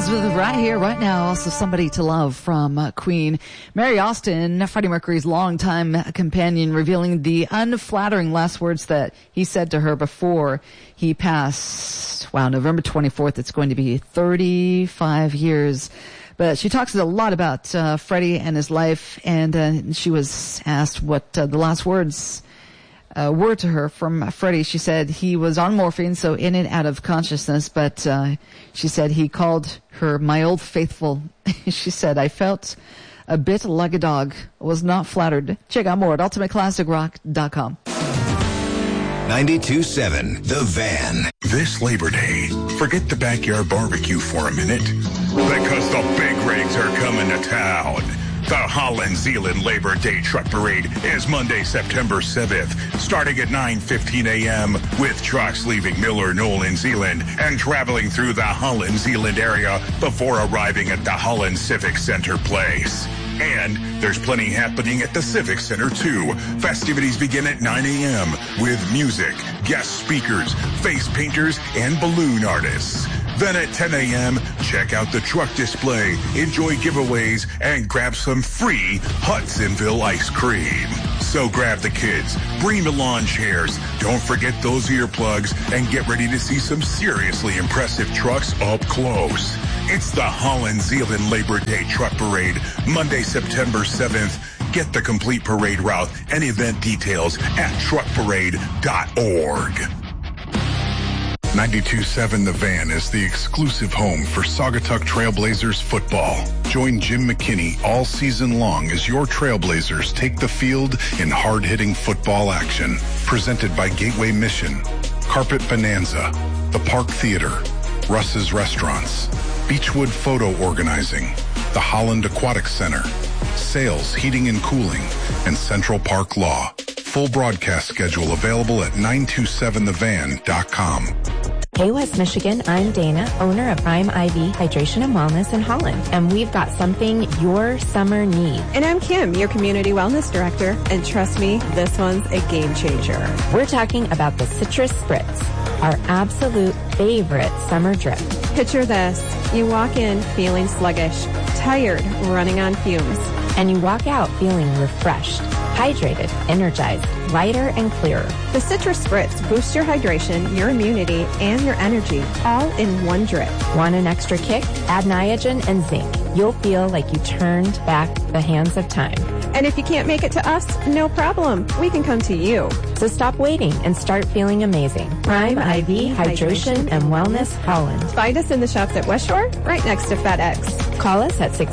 Elizabeth right here, right now. Also Somebody to Love from Queen. Mary Austin, Freddie Mercury's longtime companion, revealing the unflattering last words that he said to her before he passed. Wow, November 24th, it's going to be 35 years. But she talks a lot about Freddie and his life, and she was asked what the last words were to her from Freddie. She said he was on morphine, so in and out of consciousness, but she said he called her my old faithful. She said, I felt a bit like a dog. Was not flattered. Check out more at ultimateclassicrock.com. 92.7 The Van. This Labor Day, forget the backyard barbecue for a minute, because the big rigs are coming to town. The Holland Zeeland Labor Day Truck Parade is Monday, September 7th, starting at 9:15 a.m. with trucks leaving Miller Knoll in Zeeland and traveling through the Holland Zeeland area before arriving at the Holland Civic Center Place. And there's plenty happening at the Civic Center, too. Festivities begin at 9 a.m. with music, guest speakers, face painters, and balloon artists. Then at 10 a.m., check out the truck display, enjoy giveaways, and grab some free Hudsonville ice cream. So grab the kids, bring the lawn chairs, don't forget those earplugs, and get ready to see some seriously impressive trucks up close. It's the Holland Zeeland Labor Day Truck Parade, Monday, September 7th. Get the complete parade route and event details at truckparade.org. 92.7 The Van is the exclusive home for Saugatuck Trailblazers football. Join Jim McKinney all season long as your Trailblazers take the field in hard-hitting football action. Presented by Gateway Mission, Carpet Bonanza, the Park Theater, Russ's Restaurants, Beechwood Photo Organizing, the Holland Aquatic Center, Sales, Heating and Cooling, and Central Park Law. Full broadcast schedule available at 927thevan.com. Hey West Michigan, I'm Dana, owner of Prime IV Hydration and Wellness in Holland, and we've got something your summer needs. And I'm Kim, your Community Wellness Director, and trust me, this one's a game changer. We're talking about the Citrus Spritz, our absolute favorite summer drip. Picture this. You walk in feeling sluggish, tired, running on fumes. And you walk out feeling refreshed, hydrated, energized, lighter, and clearer. The Citrus Spritz boosts your hydration, your immunity, and your energy, all in one drip. Want an extra kick? Add Niagen and zinc. You'll feel like you turned back the hands of time. And if you can't make it to us, no problem. We can come to you. So stop waiting and start feeling amazing. Prime IV Hydration and Wellness Holland. Find us in the shops at West Shore, right next to FedEx. Call us at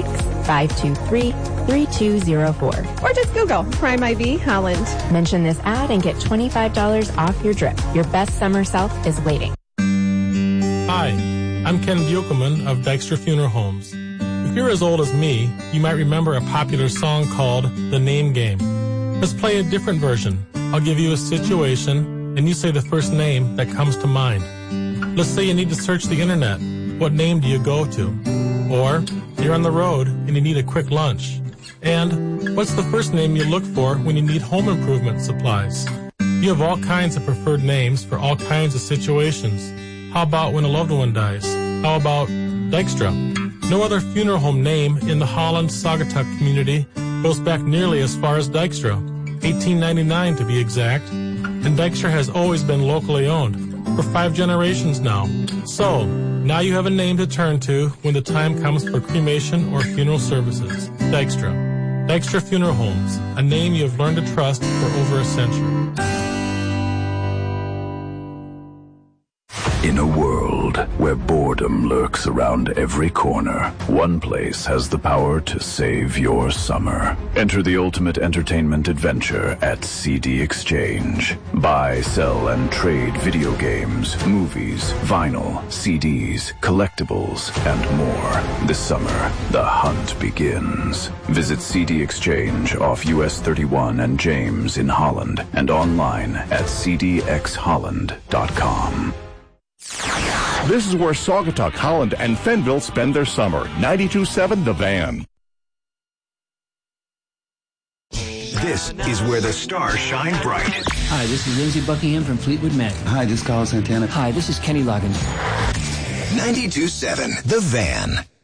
616-523-3204. Or just Google Prime IV Holland. Mention this ad and get $25 off your drip. Your best summer self is waiting. Hi, I'm Ken Buchelman of Dykstra Funeral Homes. If you're as old as me, you might remember a popular song called The Name Game. Let's play a different version. I'll give you a situation, and you say the first name that comes to mind. Let's say you need to search the internet. What name do you go to? Or you're on the road and you need a quick lunch. And what's the first name you look for when you need home improvement supplies? You have all kinds of preferred names for all kinds of situations. How about when a loved one dies? How about Dykstra? No other funeral home name in the Holland Saugatuck community goes back nearly as far as Dykstra, 1899 to be exact, and Dykstra has always been locally owned for 5 generations now. So, now you have a name to turn to when the time comes for cremation or funeral services. Dykstra. Dykstra Funeral Homes, a name you have learned to trust for over a century. In a world where boredom lurks around every corner, one place has the power to save your summer. Enter the ultimate entertainment adventure at CD Exchange. Buy, sell, and trade video games, movies, vinyl, CDs, collectibles, and more. This summer, the hunt begins. Visit CD Exchange off US 31 and James in Holland and online at cdxholland.com. This is where Saugatuck, Holland, and Fenville spend their summer. 92.7 The Van. This is where the stars shine bright. Hi, this is Lindsey Buckingham from Fleetwood Mac. Hi, this is Carlos Santana. Hi, this is Kenny Loggins. 92.7 The Van.